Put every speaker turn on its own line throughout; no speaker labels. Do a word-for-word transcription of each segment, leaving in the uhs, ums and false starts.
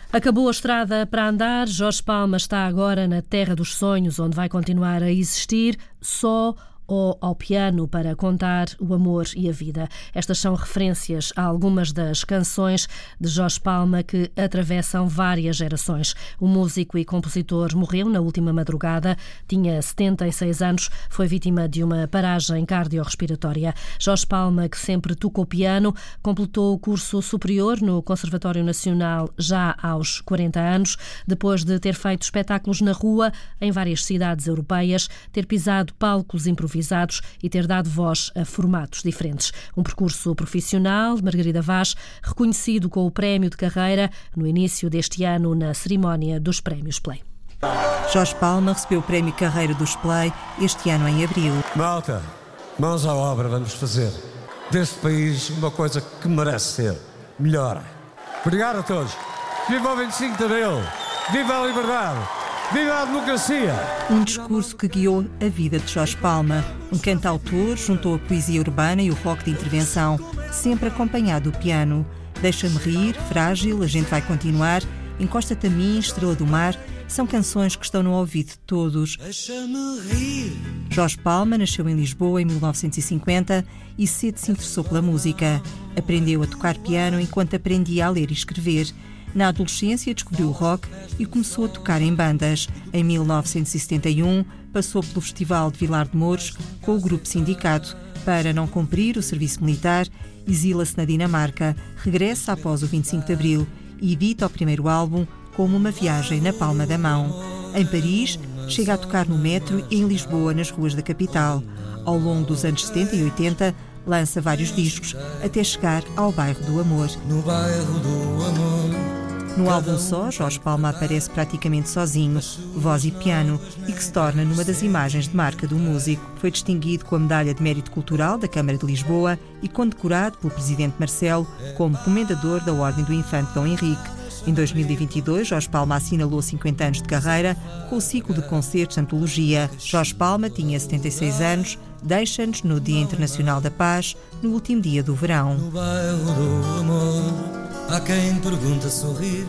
Acabou a estrada para andar, Jorge Palma está agora na terra dos sonhos, onde vai continuar a existir só ou ao piano para contar o amor e a vida. Estas são referências a algumas das canções de Jorge Palma que atravessam várias gerações. O músico e compositor morreu na última madrugada, tinha setenta e seis anos, foi vítima de uma paragem cardiorrespiratória. Jorge Palma, que sempre tocou piano, completou o curso superior no Conservatório Nacional já aos quarenta anos, depois de ter feito espetáculos na rua em várias cidades europeias, ter pisado palcos improvisados e ter dado voz a formatos diferentes. Um percurso profissional de Margarida Vaz, reconhecido com o prémio de carreira no início deste ano na cerimónia dos Prémios Play.
Jorge Palma recebeu o prémio Carreira dos Play este ano em abril.
Malta, mãos à obra, vamos fazer deste país uma coisa que merece ser melhor. Obrigado a todos. Viva o vinte e cinco de Abril! Viva a liberdade! Viva a democracia!
Um discurso que guiou a vida de Jorge Palma. Um cantautor juntou a poesia urbana e o rock de intervenção, sempre acompanhado do piano. Deixa-me rir, Frágil, A Gente Vai Continuar, Encosta-te a Mim, Estrela do Mar, são canções que estão no ouvido de todos.
Deixa-me rir.
Jorge Palma nasceu em Lisboa em mil novecentos e cinquenta e cedo se interessou pela música. Aprendeu a tocar piano enquanto aprendia a ler e escrever. Na adolescência descobriu o rock e começou a tocar em bandas. Em mil novecentos e setenta e um passou pelo Festival de Vilar de Mouros com o grupo Sindicato. Para não cumprir o serviço militar, exila-se na Dinamarca, regressa após o vinte e cinco de Abril e edita o primeiro álbum como uma viagem na palma da mão. Em Paris, chega a tocar no metro e em Lisboa, nas ruas da capital. Ao longo dos anos setenta e oitenta, lança vários discos, até chegar ao Bairro do Amor.
No bairro do amor.
No álbum Só, Jorge Palma aparece praticamente sozinho, voz e piano, e que se torna numa das imagens de marca do músico. Foi distinguido com a Medalha de Mérito Cultural da Câmara de Lisboa e condecorado pelo Presidente Marcelo como Comendador da Ordem do Infante Dom Henrique. Em dois mil e vinte e dois, Jorge Palma assinalou cinquenta anos de carreira com o ciclo de concertos Antologia. Jorge Palma tinha setenta e seis anos, deixa-nos no Dia Internacional da Paz, no último dia do verão.
No bairro do amor, há quem pergunta sorrir,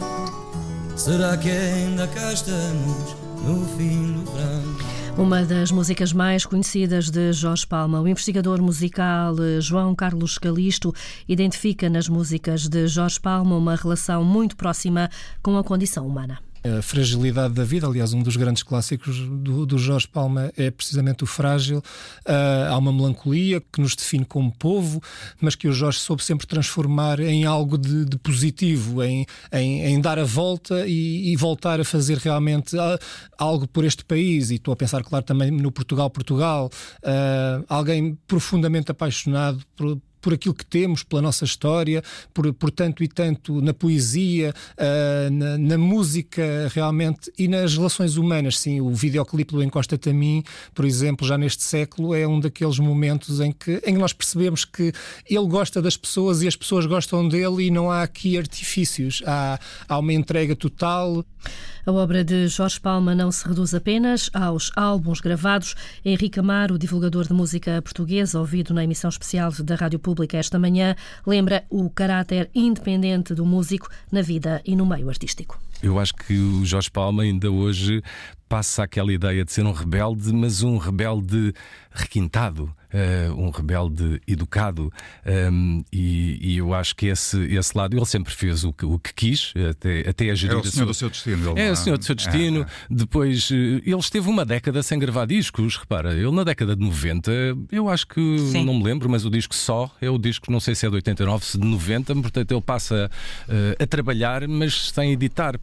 será que ainda cá estamos no fim do verão?
Uma das músicas mais conhecidas de Jorge Palma. O investigador musical João Carlos Calisto identifica nas músicas de Jorge Palma uma relação muito próxima com a condição humana.
A fragilidade da vida, aliás, um dos grandes clássicos do, do Jorge Palma é precisamente o Frágil. Uh, há uma melancolia que nos define como povo, mas que o Jorge soube sempre transformar em algo de, de positivo, em, em, em dar a volta e, e voltar a fazer realmente uh, algo por este país. E estou a pensar, claro, também no Portugal-Portugal. Uh, alguém profundamente apaixonado por por aquilo que temos, pela nossa história, por, por tanto e tanto na poesia, uh, na, na música realmente e nas relações humanas. Sim, o videoclipe do Encosta-te a Mim, por exemplo, já neste século, é um daqueles momentos em que, em que nós percebemos que ele gosta das pessoas e as pessoas gostam dele e não há aqui artifícios, há, há uma entrega total.
A obra de Jorge Palma não se reduz apenas aos álbuns gravados. Henrique Amaro, divulgador de música portuguesa, ouvido na emissão especial da Rádio Pública esta manhã, lembra o caráter independente do músico na vida e no meio artístico.
Eu acho que o Jorge Palma ainda hoje passa aquela ideia de ser um rebelde, mas um rebelde requintado, uh, um rebelde educado, um, e, e eu acho que esse, esse lado, ele sempre fez o que, o que quis, até, até a gerir.
É o senhor do seu destino. Ele
é
não...
o senhor do seu destino. É, é. Depois, ele esteve uma década sem gravar discos, repara, ele na década de noventa, eu acho que, Sim. não me lembro, mas o disco Só é o disco, não sei se é de oitenta e nove, se de noventa, portanto ele passa uh, a trabalhar, mas sem editar.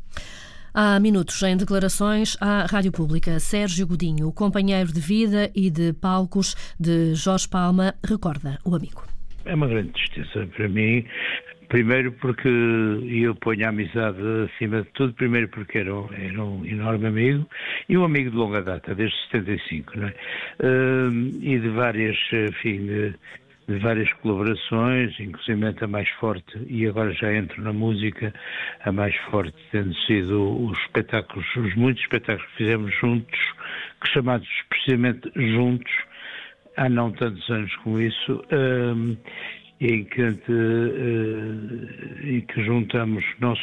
Há minutos, em declarações à Rádio Pública, Sérgio Godinho, o companheiro de vida e de palcos de Jorge Palma, recorda o amigo.
É uma grande tristeza para mim, primeiro porque eu ponho a amizade acima de tudo, primeiro porque era um, era um enorme amigo e um amigo de longa data, desde setenta e cinco, não é? Uh, e de várias, enfim, de, de várias colaborações, inclusive a mais forte, e agora já entro na música, a mais forte tendo sido os espetáculos, os muitos espetáculos que fizemos juntos, que chamados precisamente Juntos, há não tantos anos como isso, um, em que, uh, em que juntamos não